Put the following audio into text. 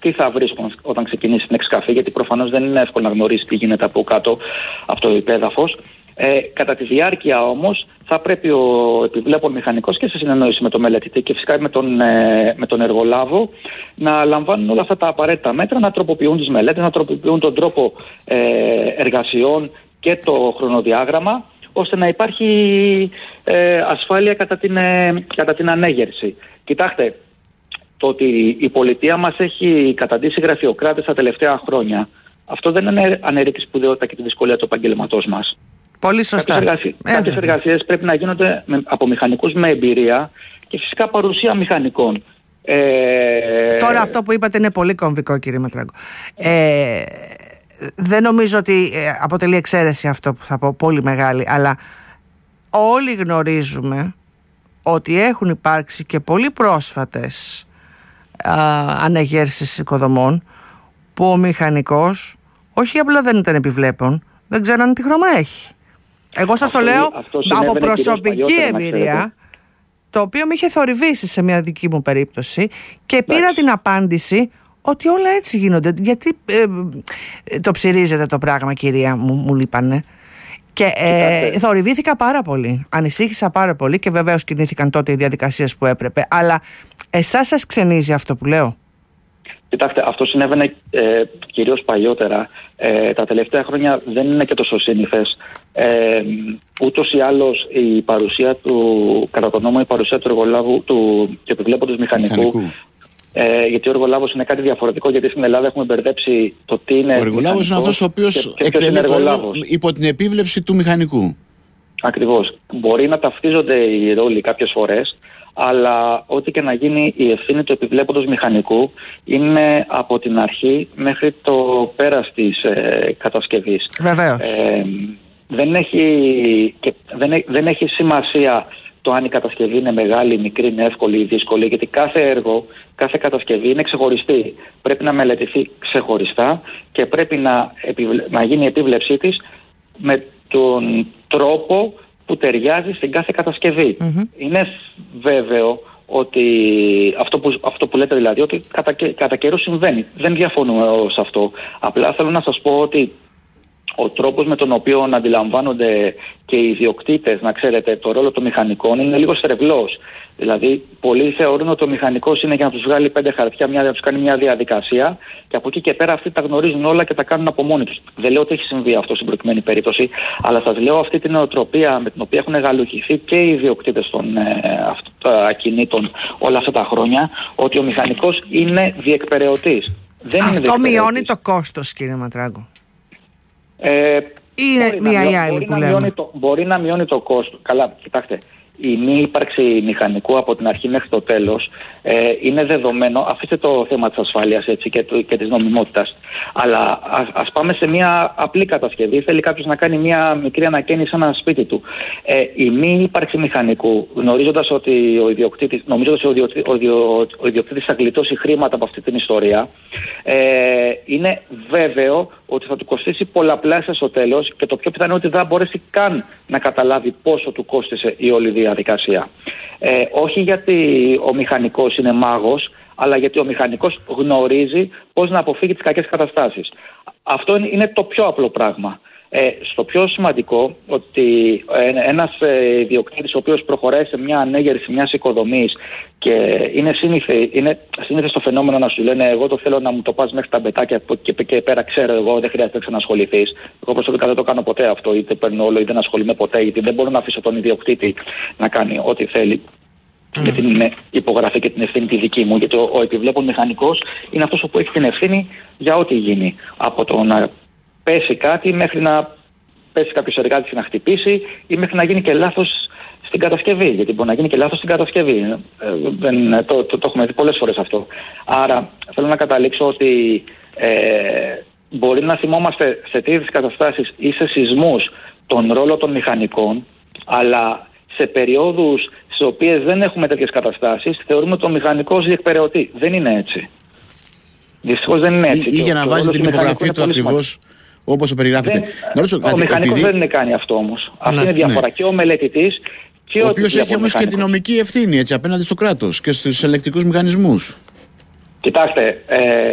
τι θα βρεις όταν ξεκινήσεις την εξκαφή, γιατί προφανώς δεν είναι εύκολο να γνωρίσεις τι γίνεται από κάτω από το υπέδαφος. Κατά τη διάρκεια όμως θα πρέπει ο επιβλέπων μηχανικός και σε συνεννόηση με τον μελετητή και φυσικά με τον εργολάβο να λαμβάνουν όλα αυτά τα απαραίτητα μέτρα, να τροποποιούν τις μελέτες, να τροποποιούν τον τρόπο εργασιών και το χρονοδιάγραμμα, ώστε να υπάρχει ασφάλεια κατά την ανέγερση. Κοιτάξτε, το ότι η πολιτεία μας έχει καταντήσει γραφειοκράτες τα τελευταία χρόνια, αυτό δεν αναιρεί τη σπουδαιότητα και τη δυσκολία του επαγγελματός μας. Πολύ σωστά. Κάποιες εργασίες πρέπει να γίνονται από μηχανικούς με εμπειρία και φυσικά παρουσία μηχανικών. Τώρα αυτό που είπατε είναι πολύ κομβικό, κύριε Ματράγκο. Δεν νομίζω ότι αποτελεί εξαίρεση αυτό που θα πω, πολύ μεγάλη, αλλά όλοι γνωρίζουμε ότι έχουν υπάρξει και πολύ πρόσφατες ανεγέρσεις οικοδομών που ο μηχανικός όχι απλά δεν ήταν επιβλέπων, δεν ξέραν τι χρώμα έχει. Εγώ σας το λέω από προσωπική εμπειρία, το οποίο με είχε θορυβήσει σε μια δική μου περίπτωση και πήρα την απάντηση ότι όλα έτσι γίνονται. Γιατί το ψηρίζετε το πράγμα, κυρία μου λείπανε. Και θορυβήθηκα πάρα πολύ, ανησύχησα πάρα πολύ και βεβαίως κινήθηκαν τότε οι διαδικασίες που έπρεπε. Αλλά εσάς σας ξενίζει αυτό που λέω? Κοιτάξτε, αυτό συνέβαινε κυρίως παλιότερα. Τα τελευταία χρόνια δεν είναι και τόσο σύνηθες. Ούτως ή άλλως η παρουσία του, κατά τον νόμο, η παρουσία του εργολάβου του επιβλέποντος μηχανικού. Γιατί ο εργολάβος είναι κάτι διαφορετικό, γιατί στην Ελλάδα έχουμε μπερδέψει το τι είναι. Ο εργολάβος είναι αυτός ο οποίος εκτελεί υπό την επίβλεψη του μηχανικού. Ακριβώς. Μπορεί να ταυτίζονται οι ρόλοι κάποιες φορές, αλλά ό,τι και να γίνει, η ευθύνη του επιβλέποντος μηχανικού είναι από την αρχή μέχρι το πέρας της κατασκευής. Βεβαίως. Δεν έχει σημασία το αν η κατασκευή είναι μεγάλη, μικρή, είναι εύκολη ή δύσκολη, γιατί κάθε έργο, κάθε κατασκευή είναι ξεχωριστή. Πρέπει να μελετηθεί ξεχωριστά και πρέπει να γίνει η επίβλεψή της με τον τρόπο που ταιριάζει στην κάθε κατασκευή. Είναι βέβαιο ότι αυτό που λέτε, δηλαδή, ότι κατά καιρό συμβαίνει. Δεν διαφωνώ σε αυτό. Απλά θέλω να σας πω ότι ο τρόπος με τον οποίο αντιλαμβάνονται και οι ιδιοκτήτες, να ξέρετε, το ρόλο των μηχανικών είναι λίγο στρεβλός. Δηλαδή, πολλοί θεωρούν ότι ο μηχανικός είναι για να τους βγάλει 5 χαρτιά, να τους κάνει μια διαδικασία και από εκεί και πέρα αυτοί τα γνωρίζουν όλα και τα κάνουν από μόνοι τους. Δεν λέω ότι έχει συμβεί αυτό στην προκειμένη περίπτωση, αλλά σας λέω αυτή την νοοτροπία με την οποία έχουν γαλουχηθεί και οι ιδιοκτήτες των ακινήτων όλα αυτά τα χρόνια, ότι ο μηχανικός είναι διεκπεραιωτής. Αυτό μειώνει το κόστος, κύριε Ματράγκο? Είναι μία ή άλλη που λέμε. Μπορεί να μειώνει το κόστος. Καλά, κοιτάξτε. Η μη ύπαρξη μηχανικού από την αρχή μέχρι το τέλος είναι δεδομένο. Αφήστε το θέμα της ασφάλειας, έτσι, και της νομιμότητας. Αλλά ας πάμε σε μια απλή κατασκευή. Θέλει κάποιος να κάνει μια μικρή ανακαίνιση σε ένα σπίτι του. Η μη ύπαρξη μηχανικού, γνωρίζοντας ότι ο ιδιοκτήτης θα γλιτώσει χρήματα από αυτή την ιστορία, είναι βέβαιο ότι θα του κοστίσει πολλαπλάσια στο τέλος και το πιο πιθανό ότι δεν θα μπορέσει καν να καταλάβει πόσο του κόστισε η όλη διαδικασία. Όχι γιατί ο μηχανικός είναι μάγος, αλλά γιατί ο μηχανικός γνωρίζει πώς να αποφύγει τις κακές καταστάσεις. Αυτό είναι το πιο απλό πράγμα. Στο πιο σημαντικό, ότι ένας ιδιοκτήτης ο οποίος προχωράει σε μια ανέγερση μιας οικοδομής και είναι σύνηθες το φαινόμενο να σου λένε εγώ το θέλω να μου το πας μέχρι τα μπετάκια και πέρα ξέρω εγώ, δεν χρειάζεται να ξανασχοληθείς. Εγώ προσωπικά δεν το κάνω ποτέ αυτό, είτε παίρνω όλο είτε να ασχολούμαι ποτέ, γιατί δεν μπορώ να αφήσω τον ιδιοκτήτη να κάνει ό,τι θέλει. Με την υπογραφή και την ευθύνη τη δική μου, γιατί ο επιβλέπων μηχανικός είναι αυτός που έχει την ευθύνη για ό,τι γίνει. Από το να πέσει κάτι μέχρι να πέσει κάποιος εργάτης και να χτυπήσει ή μέχρι να γίνει και λάθος στην κατασκευή. Γιατί μπορεί να γίνει και λάθος στην κατασκευή. Το έχουμε δει πολλές φορές αυτό. Άρα θέλω να καταλήξω ότι μπορεί να θυμόμαστε σε τέτοιες καταστάσεις ή σε σεισμούς τον ρόλο των μηχανικών, αλλά σε περιόδους στις οποίες δεν έχουμε τέτοιες καταστάσεις θεωρούμε τον μηχανικό ως διεκπεραιωτή. Δεν είναι έτσι. Δυστυχώς δεν είναι έτσι. Ή για να βάζει την υπογραφή του ακριβώς όπως το περιγράφετε. Ο μηχανικός δεν είναι κάνει αυτό όμως. Αυτή είναι η διαφορά. Και ο μελετητής και ο οποίος έχει όμως και την νομική ευθύνη, έτσι, απέναντι στο κράτος και στους ελεκτικούς μηχανισμούς. Κοιτάξτε,